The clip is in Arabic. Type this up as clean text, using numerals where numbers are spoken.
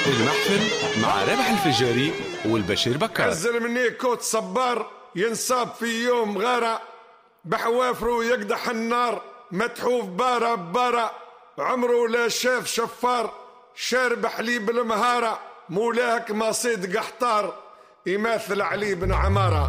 المحفل مع رابح الفجاري والبشير بكار. عزل مني كوت صبار ينصاب في يوم غارة، بحوافره يقدح النار، متحوف بارة بارة، عمره لا شاف شفار، شارب حليب المهارة، مولاك ما صيد قحطار، يماثل علي بن عمارة.